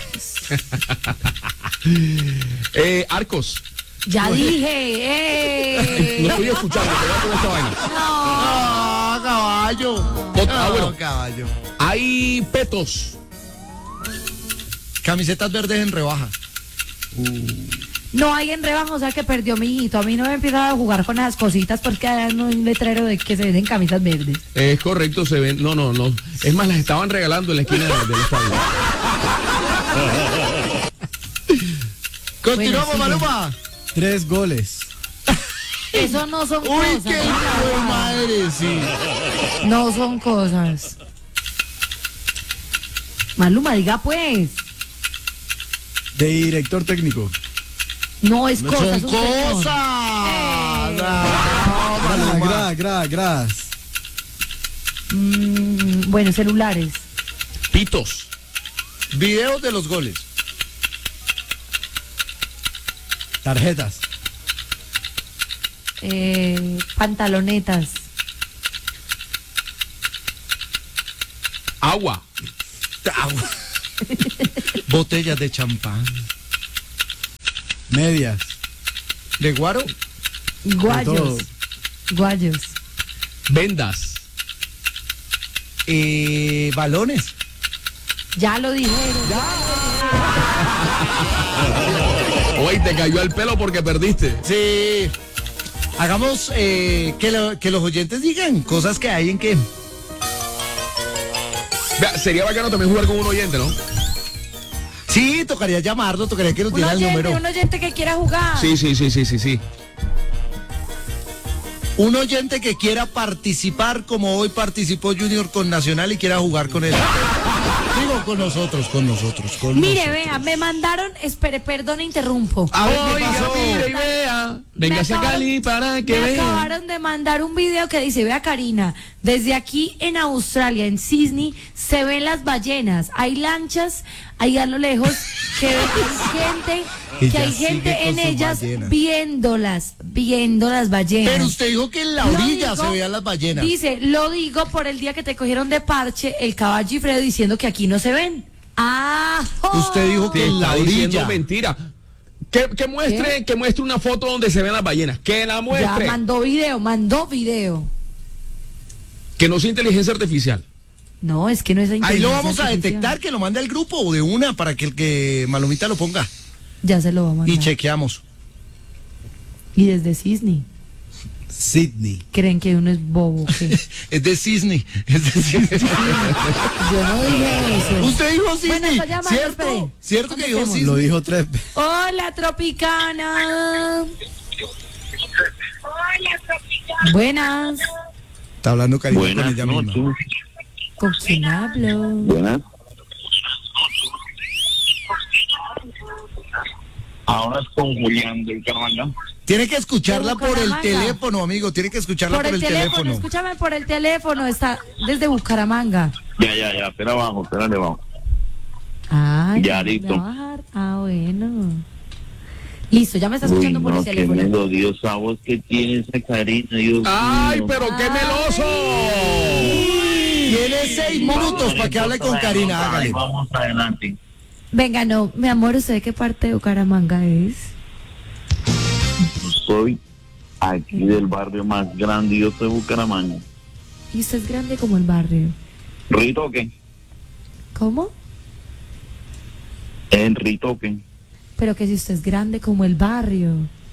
Eh, arcos. Ya dije. ¡Eh! No estoy escuchando, te voy a poner esta vaina. No. Ah, caballo. Ot- ah, Ah, bueno. caballo. Hay petos. Camisetas verdes en rebaja. No hay en rebaja, o sea que perdió mi hijito. A mí no me he empezado a jugar con esas cositas porque hay un letrero de que se venden camisas verdes. Es correcto, se ven. No, no, no. Es más, las estaban regalando en la esquina de- del estadio. Continuamos, sigue. Maluma. Tres goles. Eso no son Uy, cosas. qué diga, hijo de madre, sí. No son cosas. Maluma, diga pues. De director técnico. No es No cosa, son es un señor. cosas. Eh. Ah, Gra, Maluma. gra, gra, gras. Mm, bueno, celulares. Pitos. Videos de los goles. Tarjetas. Eh, pantalonetas. Agua. Agua. Botellas de champán. Medias. ¿De guaro? Guayos. todo. Guayos. Vendas. Eh, balones. Ya lo dijeron. Hoy te cayó el pelo porque perdiste. Sí. Hagamos eh, que, lo- que los oyentes digan cosas que hay en que. Vea, sería bacano también jugar con un oyente, ¿no? Sí, tocaría llamarlo, tocaría que nos Un diera el oyente, número. un oyente que quiera jugar. Sí, sí, sí, sí, sí, sí. Un oyente que quiera participar como hoy participó Junior con Nacional y quiera jugar con él. Digo, con nosotros, con nosotros, con Mire, nosotros. vea, me mandaron, espere, perdón, interrumpo. A ver, ¿qué Oiga, pasó? mire y vea. Véngase a acabaron- Cali para que me vea. acabaron de mandar un video que dice, vea Karina, desde aquí en Australia, en Sydney, se ven las ballenas. Hay lanchas ahí a lo lejos que hay gente, que Ella hay sigue gente con en sus ellas ballenas. viéndolas, viendo las ballenas. Pero usted dijo que en la Lo orilla digo- se veían las ballenas. Dice, lo digo por el día que te cogieron de parche el caballo y Fredo diciendo que aquí no se ven. Ah, Usted dijo Te que en la está diciendo orilla. mentira. Que, que muestre, que muestre una foto donde se ven las ballenas. Que la ya muestre. mandó video, mandó video. Que no sea inteligencia artificial. No, es que no es Ahí lo inteligencia vamos a artificial. detectar, que lo mande al grupo o de una para que el que Malumita lo ponga. Ya se lo va a mandar. Y chequeamos. Y desde Sydney. Sydney. ¿Creen que uno es bobo? o qué? Es de Disney. Es de Disney. Yo no dije eso. Usted dijo Bueno, Disney. está llamando, ¿Cierto? espere. ¿Cierto que dijo Contestemos. Disney? Lo dijo tres veces. Hola, Tropicana. Buenas. Está hablando cariño con Buenas ella misma. noches. ¿Con quién hablo? Buenas. Ahora es con Julián del Carmanga. Tiene que escucharla De por el Bucaramanga. teléfono, amigo. Tiene que escucharla Por el teléfono, escúchame por el teléfono. Está desde Bucaramanga. Ya, ya, ya. Espera abajo, espera abajo. Ay, Ya, ¿me listo. va a bajar? Ah, bueno. Listo, ya me está escuchando Uy, por no, el qué teléfono. melodiosa voz que tiene esa Karina, Dios ¡Ay, mío. pero qué meloso! Tiene seis minutos para que hable con Karina, Ahí hágale. vamos adelante. Venga, no, mi amor, ¿usted de qué parte de Bucaramanga es? Yo soy aquí del barrio más grandioso de Bucaramanga. Y usted es grande como el barrio. Ritoque, ¿Cómo? en Ritoque. Pero que si usted es grande como el barrio.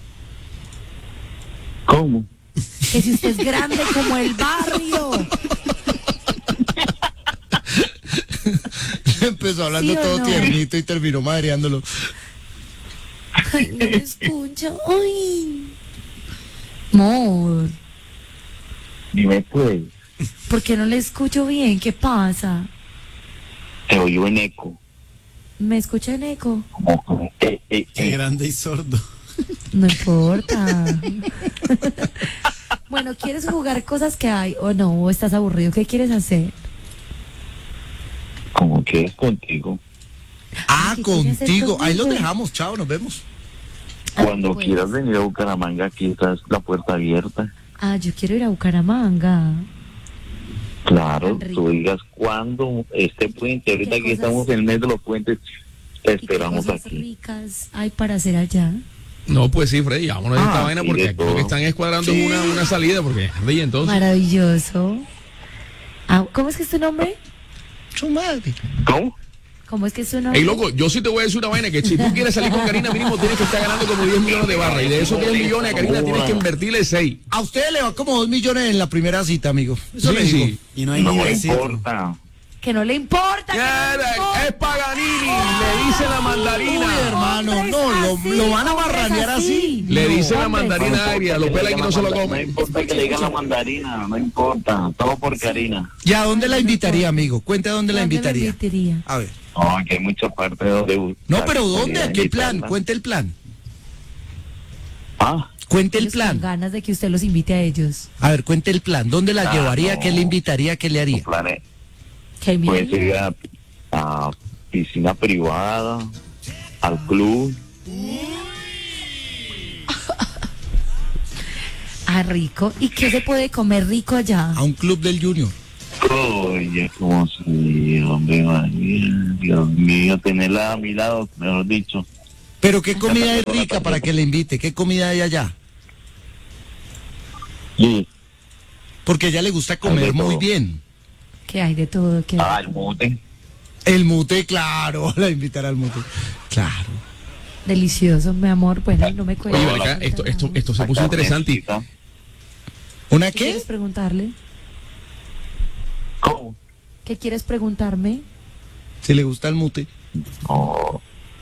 ¿Cómo? Que si usted es grande como el barrio. Empezó hablando ¿Sí o todo no? tiernito y terminó madreándolo. Ay, no me escucha. Ay. Amor, Dime pues, ¿por qué no le escucho bien? ¿Qué pasa? te oigo en eco. ¿Me escucha en eco? Como, como, eh, eh, Qué eh. grande y sordo. No importa. Bueno, ¿quieres jugar cosas que hay o no? ¿O estás aburrido? ¿Qué quieres hacer? Como quieres contigo. Ah, ¿qué quiere hacer contigo. Ahí los conmigo? dejamos, chao, nos vemos. Cuando pues. quieras venir a Bucaramanga, aquí está la puerta abierta. Ah, yo quiero ir a Bucaramanga. Claro, Tan rico. tú digas cuándo este puente. Ahorita ¿Qué aquí cosas- estamos en el mes de los puentes. Te ¿Y qué esperamos cosas aquí. ricas hay para hacer allá? No, pues sí, Freddy, vámonos de esta Ah, vaina sí, porque de aquí lo todo. que están escuadrando es una, una salida, porque Freddy, entonces. Maravilloso. Ah, ¿cómo es que es tu nombre? Su madre. ¿Cómo? ¿Cómo es que es tu nombre? Ey, loco, yo sí te voy a decir una vaina, que si tú quieres salir con Karina, mínimo tienes que estar ganando como diez millones de barras. Y de esos diez millones a Karina tienes que invertirle seis. A usted le va como dos millones en la primera cita, amigo. Eso Sí, le digo. sí. Y no hay No ni me besito. importa. Que no le importa. que no le Mira, importa. es Paganini, le dice la Uy, mandarina. hermano, Hombres no, lo, así, lo van a hombres barranear así. Le No, dice la hombres. mandarina agria, lo pela que no se lo No come. importa que le digan la mandarina, no importa. Todo por Karina. ¿Y a dónde la invitaría, amigo? Cuente a dónde la ¿Dónde invitaría. invitaría? A ver. No, aquí hay muchas partes donde. No, pero ¿dónde? Karina ¿Qué plan? invitarla. Cuente el plan. Ah, Cuente el Ellos con plan. ganas de que usted los invite a ellos. A ver, cuente el plan. ¿Dónde la Ah, llevaría? no. ¿Qué le invitaría? ¿Qué le tu haría? plan es. Que Puede miren, ir a, a piscina privada, al club. ah, rico. ¿Y qué se puede comer rico allá? A un club del Junior. Oye, cómo se hombre, María, Dios mío, tenerla a mi lado, mejor dicho. Pero ¿qué comida es rica para que le invite? ¿Qué comida hay allá? Sí. Porque a ella le gusta Hay comer de muy todo. bien. Que hay de todo. Que... Ah, el mute. El mute, claro, la invitará al mute. Claro. Delicioso, mi amor. Bueno, no me cuesta. Oye, ven acá, esto, esto, esto se puso La interesante. carnecita. ¿Una ¿Qué qué? quieres preguntarle? ¿Cómo? ¿Qué quieres preguntarme? Si le gusta el mute. No.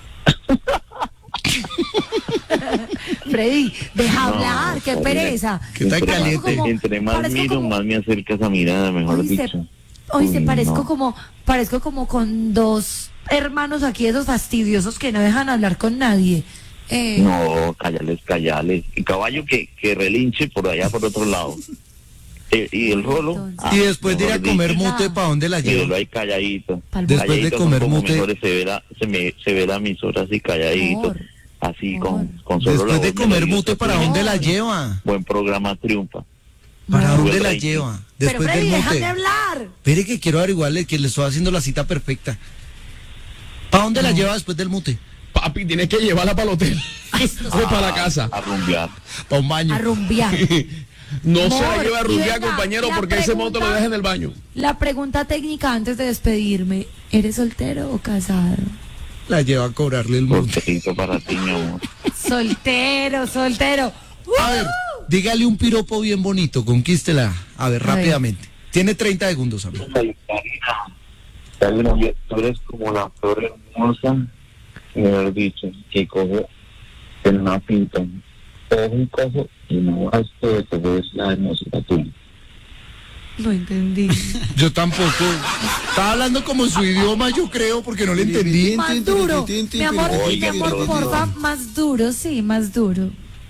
Freddy, deja No, hablar, qué oye, pereza. ¿Qué tan Parezco caliente? como- Entre más parezco miro, como- más me acerca esa mirada, mejor Hoy se, dicho. hoy se Uy, parezco no. como, parezco como con dos hermanos aquí, esos fastidiosos que no dejan hablar con nadie. Eh, No, cállales, cállales. El caballo que, que relinche por allá, por otro lado. Eh, y el rolo. Entonces. ah, Y después de ir a mejor comer dicho. mute, ¿para dónde la Mírelo lleva? ahí calladito. Pa'l Después de Calladito, son comer como mute. mejores, se ve la, se me, se ve la emisora así calladito. Amor, Así amor. con, con solo la Después de voz comer melodiosa, mute, ¿para triunfa. dónde la lleva? Buen programa triunfa. ¿Para no. dónde la rating. lleva? Pero Después Freddy, del déjame mute. hablar. Espere que quiero averiguarle que le estoy haciendo la cita perfecta. ¿Para dónde la lleva después del mute? Papi, tienes que llevarla para el hotel. O para la casa. A rumbear. Para un baño. A rumbear. No se la Amor, lleva a y rumbear, venga, compañero, la porque ese moto lo pregunta- deja en el baño. La pregunta técnica antes de despedirme, ¿eres soltero o casado? La lleva a cobrarle el mute. Solterito para ti, mi amor. Soltero, soltero. A ver, dígale un piropo bien bonito, conquístela. A ver, A ver. rápidamente. Tiene treinta segundos, amigo. Ay, Karina, Karina, tú eres como la flor hermosa, mejor dicho, que cojo en una pinta. Cojo un cojo y no gasto de todo es la hermosura tuya. No entendí. Yo tampoco. Estaba hablando como su idioma, yo creo, porque no le entendí. Más duro. Mi amor, mi Oiga, amor, pero- porfa, más duro, sí, más duro.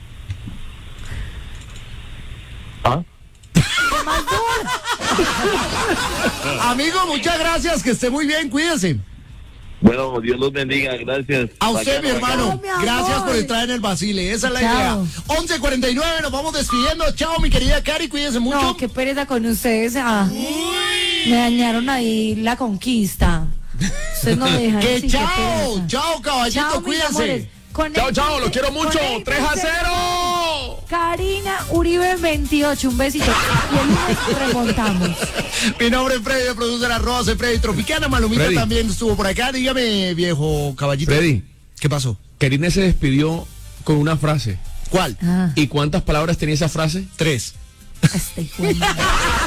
¿Ah? Más duro. Amigo, muchas gracias, que esté muy bien, cuídese. Bueno, Dios los bendiga, gracias. A usted, mi hermano, Chao, mi amor. gracias por entrar en el Basile, esa es la Chao. idea. once cuarenta y nueve, nos vamos despidiendo. Chao, mi querida Cari, cuídese mucho. No, qué pereza con ustedes. Ah. Uy. Me dañaron ahí la conquista. Ustedes no dejan. Que sí, qué chao, pereza. chao, caballito, Chao, mis cuídense. amores. Chao, chao, los quiero mucho. Conéctense. tres a cero. Karina Uribe veintiocho, un besito. Y el lunes remontamos. Mi nombre es Freddy, de producer arroba soy Freddy Tropicana. Malumita Freddy. también estuvo por acá. Dígame, viejo caballito. Freddy, ¿Qué pasó? Karina se despidió con una frase. ¿Cuál? Ah, ¿Y cuántas palabras tenía esa frase? Tres. este hijo de madre.